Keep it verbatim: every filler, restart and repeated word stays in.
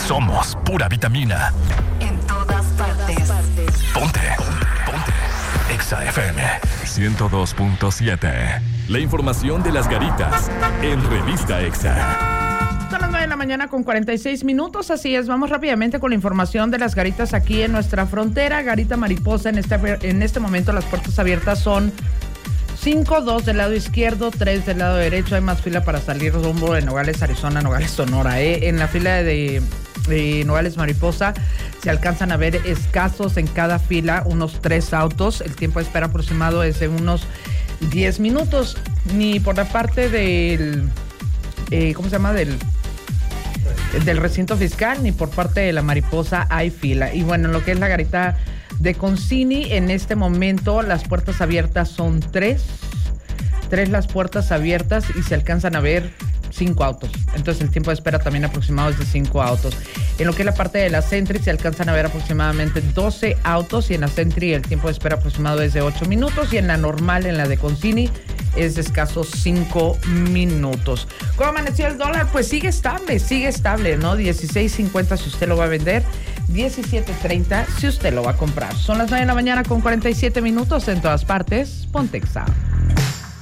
Somos pura vitamina. En todas partes. Ponte. Ponte. Exa F M ciento dos punto siete. La información de las garitas en Revista Exa. Son las nueve de la mañana con cuarenta y seis minutos, así es, vamos rápidamente con la información de las garitas aquí en nuestra frontera. Garita Mariposa, en este, en este momento las puertas abiertas son cinco, dos del lado izquierdo, tres del lado derecho. Hay más fila para salir rumbo de Nogales, Arizona, Nogales, Sonora. ¿eh? En la fila de, de Nogales Mariposa se alcanzan a ver escasos en cada fila, unos tres autos. El tiempo de espera aproximado es de unos diez minutos. Ni por la parte del, eh, ¿cómo se llama? Del, del recinto fiscal, ni por parte de la Mariposa hay fila. Y bueno, en lo que es la garita de Concini, en este momento las puertas abiertas son tres, tres las puertas abiertas y se alcanzan a ver cinco autos. Entonces el tiempo de espera también aproximado es de cinco autos. En lo que es la parte de la Sentry se alcanzan a ver aproximadamente doce autos y en la Sentry el tiempo de espera aproximado es de ocho minutos y en la normal, en la de Concini, es de escasos cinco minutos. ¿Cómo amaneció el dólar? Pues sigue estable, sigue estable, ¿no? dieciséis cincuenta si usted lo va a vender, diecisiete treinta si usted lo va a comprar. Son las nueve de la mañana con cuarenta y siete minutos en todas partes. Ponte Exa.